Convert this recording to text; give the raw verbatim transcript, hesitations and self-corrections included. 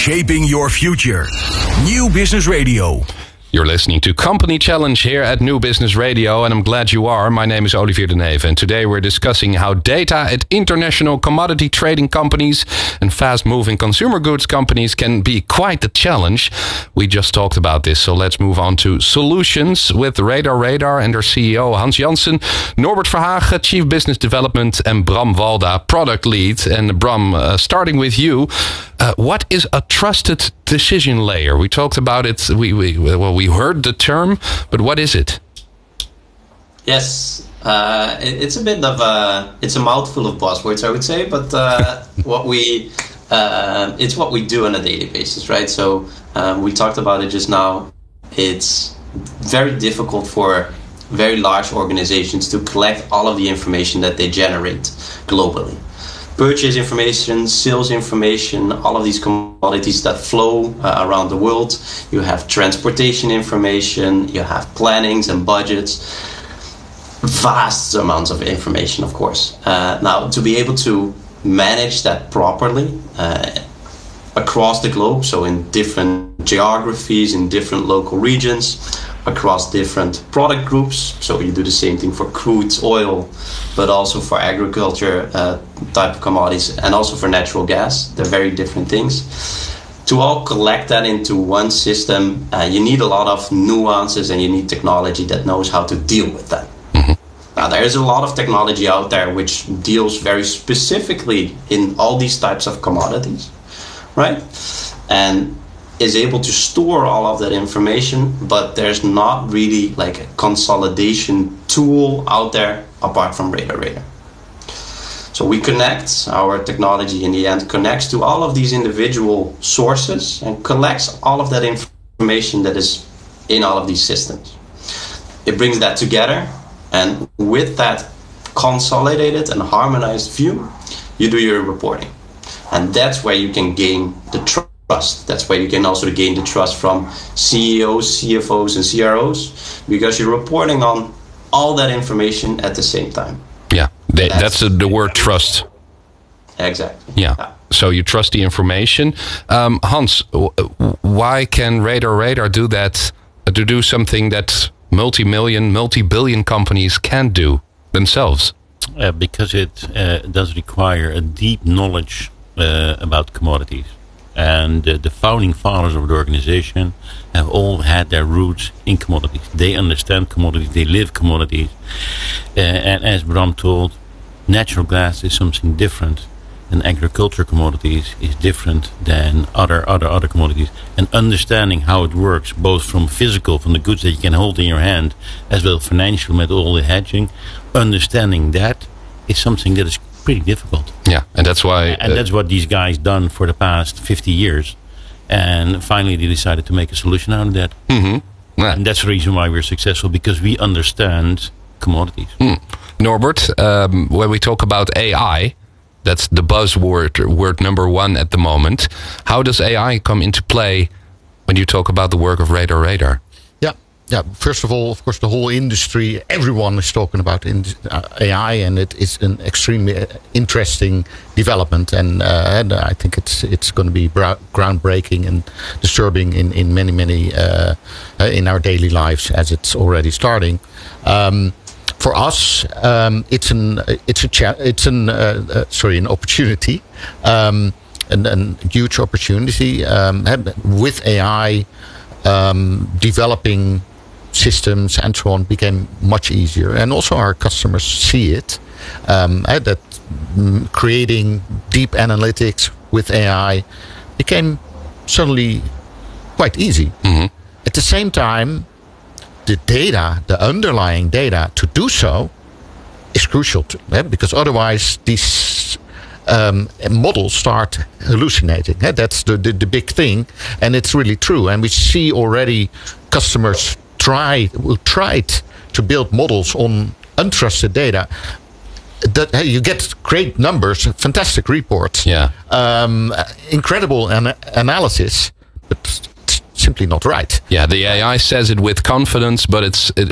shaping your future. New Business Radio. You're listening to Company Challenge here at New Business Radio, and I'm glad you are. My name is Olivier de Neve, and today we're discussing how data at international commodity trading companies and fast-moving consumer goods companies can be quite the challenge. We just talked about this, so let's move on to solutions with Radar Radar and their C E O Hans Jansen, Norbert Verhagen, Chief Business Development, and Bram Walda, Product Lead. And Bram, uh, starting with you, uh, what is a trusted decision layer? We talked about it. We we well we heard the term, but what is it? Yes, uh, it, it's a bit of a it's a mouthful of buzzwords, I would say. But uh, what we uh, it's what we do on a daily basis, right? So um, we talked about it just now. It's very difficult for very large organizations to collect all of the information that they generate globally. Purchase information, sales information, all of these commodities that flow uh, around the world. You have transportation information, you have plannings and budgets. Vast amounts of information, of course. Uh, now, to be able to manage that properly uh, across the globe, so in different geographies, in different local regions, across different product groups. So you do the same thing for crude oil, but also for agriculture uh, type of commodities, and also for natural gas. They're very different things. To all collect that into one system, uh, you need a lot of nuances, and you need technology that knows how to deal with that. Mm-hmm. Now, there is a lot of technology out there which deals very specifically in all these types of commodities, right? And is able to store all of that information, but there's not really like a consolidation tool out there apart from Radar Radar. So we connect, our technology in the end connects to all of these individual sources and collects all of that information that is in all of these systems. It brings that together, and with that consolidated and harmonized view, you do your reporting. And that's where you can gain the trust. Trust. That's where you can also gain the trust from C E Os, C F Os, and C R Os, because you're reporting on all that information at the same time. Yeah, they, that's, that's the, the word trust. Exactly. Yeah. yeah. So you trust the information. Um, Hans, why can Radar Radar do that? Uh, to do something that multi-million, multi-billion companies can't do themselves? Uh, because it uh, does require a deep knowledge uh, about commodities. And uh, the founding fathers of the organization have all had their roots in commodities. They understand commodities, they live commodities. Uh, and as Bram told, natural gas is something different than agriculture commodities, is different than other, other, other commodities. And understanding how it works, both from physical, from the goods that you can hold in your hand, as well as financial with all the hedging, understanding that is something that is pretty difficult. Yeah, and that's why... And uh, that's what these guys done for the past fifty years. And finally they decided to make a solution out of that. Mm-hmm. Yeah. And that's the reason why we're successful, because we understand commodities. Mm. Norbert, um, when we talk about A I, that's the buzzword, word number one at the moment. How does A I come into play when you talk about the work of Radar Radar? Yeah, first of all, of course, the whole industry, everyone is talking about in, uh, A I, and it is an extremely interesting development. And, uh, and I think it's it's going to be bra- groundbreaking and disturbing in in many many uh, uh, in our daily lives, as it's already starting. Um, for us, um, it's an it's a cha- it's an uh, uh, sorry an opportunity, um, and a huge opportunity um, with A I. Um, developing systems and so on became much easier, and also our customers see it um, uh, that mm, creating deep analytics with A I became suddenly quite easy. Mm-hmm. At the same time, the data, the underlying data to do so is crucial to, uh, because otherwise these Um, models start hallucinating. Yeah, that's the, the, the big thing, and it's really true. And we see already customers try will try to build models on untrusted data. That hey, you get great numbers, fantastic reports, yeah, um, incredible an- analysis, but it's simply not right. Yeah, the A I says it with confidence, but it's it,